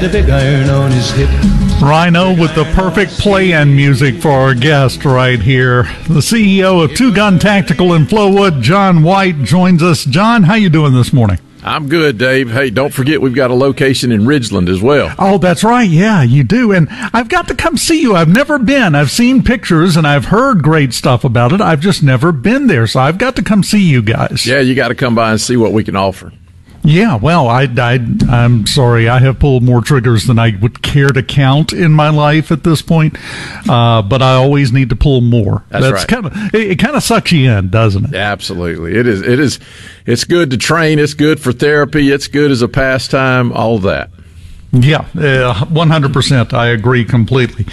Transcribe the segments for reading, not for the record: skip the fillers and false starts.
The big iron on his hip. Rhino with the perfect play-in music for our guest right here. The CEO of Two Gun Tactical in Flowood, John White, joins us. John, how you doing this morning? I'm good, Dave. Hey, don't forget we've got a location in Ridgeland as well. Oh, that's right. Yeah, you do. And I've got to come see you. I've never been. I've seen pictures and I've heard great stuff about it. I've just never been there. So I've got to come see you guys. Yeah, you got to come by and see what we can offer. Yeah, well, I'm sorry. I have pulled more triggers than I would care to count in my life at this point, but I always need to pull more. That's right. It kind of sucks you in, doesn't it? Absolutely. It is. It's good to train. It's good for therapy. It's good as a pastime, all of that. Yeah, 100%. I agree completely.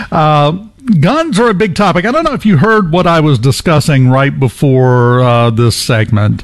Guns are a big topic. I don't know if you heard what I was discussing right before this segment.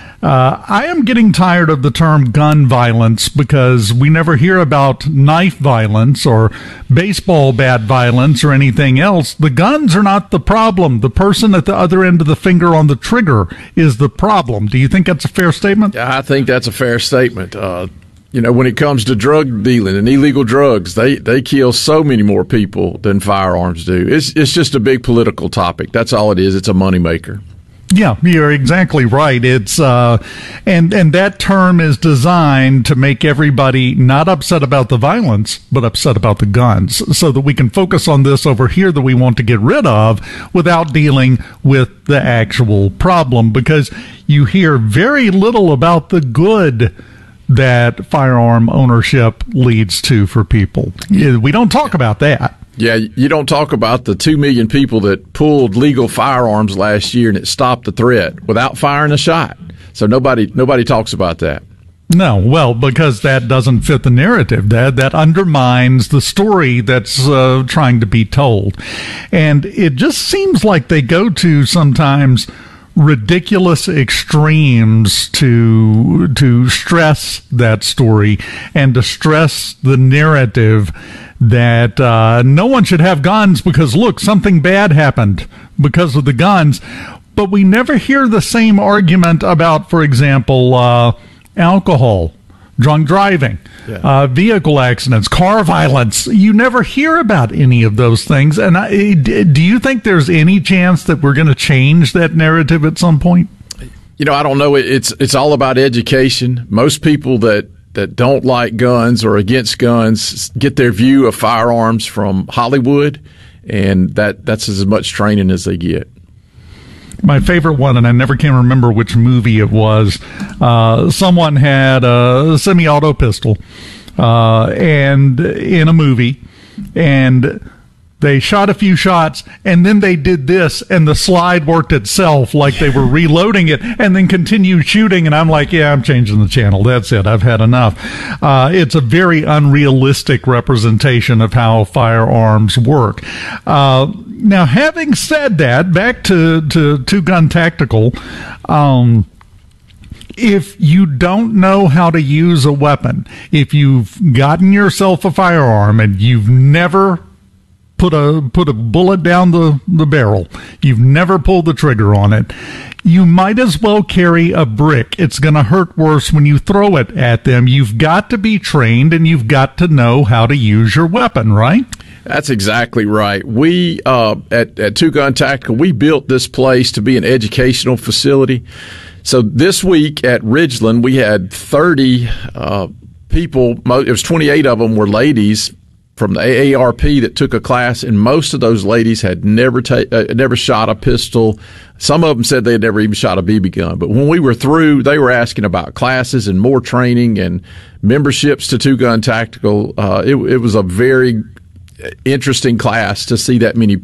I am getting tired of the term gun violence because we never hear about knife violence or baseball bat violence or anything else. The guns are not the problem. The person at the other end of the finger on the trigger is the problem. Do you think that's a fair statement? Yeah, I think that's a fair statement. When it comes to drug dealing and illegal drugs, they kill so many more people than firearms do. It's just a big political topic. That's all it is. It's a moneymaker. Yeah, you're exactly right. It's and that term is designed to make everybody not upset about the violence, but upset about the guns, so that we can focus on this over here that we want to get rid of without dealing with the actual problem, because you hear very little about the good that firearm ownership leads to for people. We don't talk about that. Yeah, you don't talk about the 2 million people that pulled legal firearms last year and it stopped the threat without firing a shot. So nobody talks about that. No, well, because that doesn't fit the narrative. That undermines the story that's trying to be told. And it just seems like they go to sometimes ridiculous extremes to stress that story and to stress the narrative that no one should have guns because, look, something bad happened because of the guns. But we never hear the same argument about, for example, alcohol, drunk driving, vehicle accidents, car violence. You never hear about any of those things. And do you think there's any chance that we're going to change that narrative at some point? I don't know. It's all about education. Most people that don't like guns or against guns get their view of firearms from Hollywood, and that's as much training as they get. My favorite one, and I never can remember which movie it was, someone had a semi-auto pistol and in a movie, and they shot a few shots, and then they did this, and the slide worked itself like they were reloading it, and then continued shooting, and I'm like, yeah, I'm changing the channel. That's it. I've had enough. It's a very unrealistic representation of how firearms work. Now, having said that, back to Two Gun Tactical, if you don't know how to use a weapon, if you've gotten yourself a firearm and you've never put a bullet down the barrel, you've never pulled the trigger on it, you might as well carry a brick. It's going to hurt worse when you throw it at them. You've got to be trained and you've got to know how to use your weapon, right? That's exactly right. We at Two Gun Tactical, we built this place to be an educational facility. So this week at Ridgeland, we had 30 people. It was 28 of them were ladies from the AARP that took a class, and most of those ladies had never shot a pistol. Some of them said they had never even shot a BB gun. But when we were through, they were asking about classes and more training and memberships to Two Gun Tactical. It was a very interesting class to see that many